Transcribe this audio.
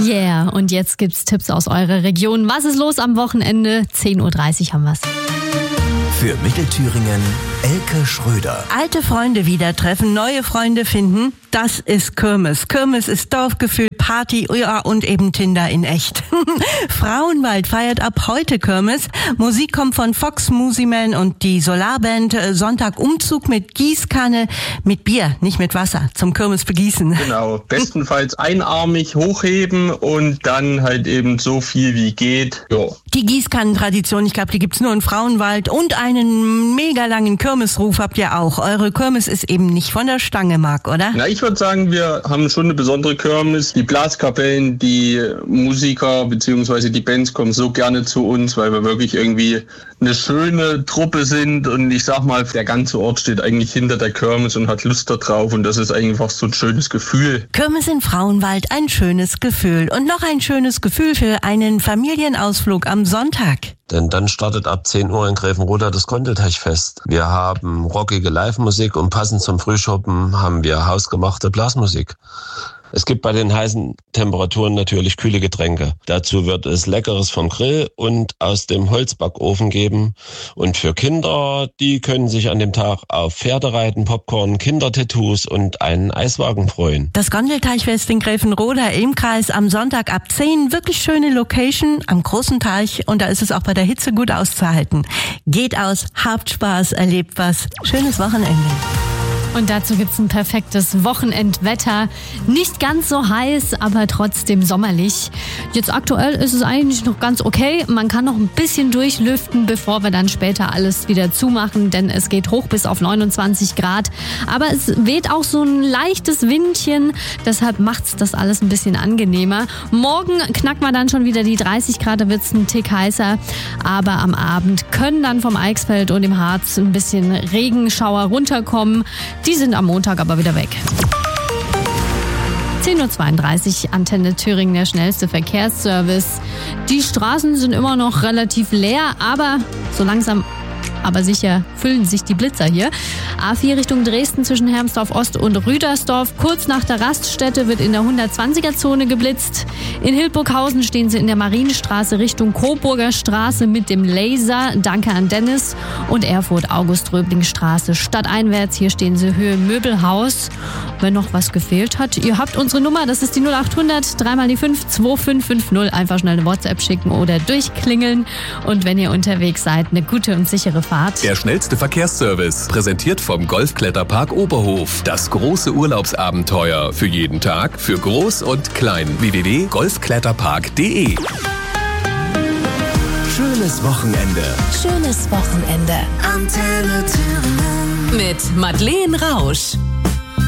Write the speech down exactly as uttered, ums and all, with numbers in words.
Yeah, und jetzt gibt's Tipps aus eurer Region. Was ist los am Wochenende? zehn Uhr dreißig haben wir's. Für Mittelthüringen Elke Schröder. Alte Freunde wieder treffen, neue Freunde finden, das ist Kirmes. Kirmes ist Dorfgefühl, Party, ja, und eben Tinder in echt. Frauenwald feiert ab heute Kirmes. Musik kommt von Fox Musiman und die Solarband. Sonntag Umzug mit Gießkanne, mit Bier, nicht mit Wasser, zum Kirmes begießen. Genau, bestenfalls einarmig hochheben und dann halt eben so viel wie geht. Ja. Die Gießkannentradition, ich glaube, die gibt's nur in Frauenwald, und einen mega langen Kirmesruf habt ihr auch. Eure Kirmes ist eben nicht von der Stange, Marc, oder? Na, ich würde sagen, wir haben schon eine besondere Kirmes. Die Blaskapellen, die Musiker bzw. die Bands kommen so gerne zu uns, weil wir wirklich irgendwie eine schöne Truppe sind, und ich sag mal, der ganze Ort steht eigentlich hinter der Kirmes und hat Lust da drauf, und das ist einfach so ein schönes Gefühl. Kirmes in Frauenwald, ein schönes Gefühl. Und noch ein schönes Gefühl für einen Familienausflug am Sonntag. Denn dann startet ab zehn Uhr in Grevenroda das Gondelteichfest. Wir haben rockige Live-Musik und passend zum Frühschoppen haben wir hausgemachte Blasmusik. Es gibt bei den heißen Temperaturen natürlich kühle Getränke. Dazu wird es Leckeres vom Grill und aus dem Holzbackofen geben. Und für Kinder, die können sich an dem Tag auf Pferdereiten, Popcorn, Kindertattoos und einen Eiswagen freuen. Das Gondelteichfest in Grevenroda im Kreis am Sonntag ab zehn. Wirklich schöne Location am großen Teich, und da ist es auch bei der Hitze gut auszuhalten. Geht aus, habt Spaß, erlebt was. Schönes Wochenende. Und dazu gibt's ein perfektes Wochenendwetter. Nicht ganz so heiß, aber trotzdem sommerlich. Jetzt aktuell ist es eigentlich noch ganz okay. Man kann noch ein bisschen durchlüften, bevor wir dann später alles wieder zumachen, denn es geht hoch bis auf neunundzwanzig Grad. Aber es weht auch so ein leichtes Windchen, deshalb macht's das alles ein bisschen angenehmer. Morgen knackt man dann schon wieder die dreißig Grad, da wird's ein Tick heißer. Aber am Abend können dann vom Eichsfeld und dem Harz ein bisschen Regenschauer runterkommen. Die sind am Montag aber wieder weg. zehn Uhr zweiunddreißig, Antenne Thüringen, der schnellste Verkehrsservice. Die Straßen sind immer noch relativ leer, aber so langsam aber sicher füllen sich die Blitzer hier. A vier Richtung Dresden zwischen Hermsdorf Ost und Rüdersdorf. Kurz nach der Raststätte wird in der hundertzwanziger-Zone geblitzt. In Hildburghausen stehen sie in der Marienstraße Richtung Coburger Straße mit dem Laser. Danke an Dennis. Und Erfurt August-Röbling-Straße stadteinwärts. Hier stehen sie Höhe Möbelhaus. Wenn noch was gefehlt hat, ihr habt unsere Nummer. Das ist die null acht hundert, dreimal die fünf, zwei fünf fünf null. Einfach schnell eine WhatsApp schicken oder durchklingeln. Und wenn ihr unterwegs seid, eine gute und sichere Fahrt. Der schnellste Verkehrsservice, präsentiert vom Golfkletterpark Oberhof. Das große Urlaubsabenteuer für jeden Tag, für Groß und Klein. w w w punkt golfkletterpark punkt d e. Schönes Wochenende. Schönes Wochenende. Antenne Thüringen. Mit Madeleine Rausch.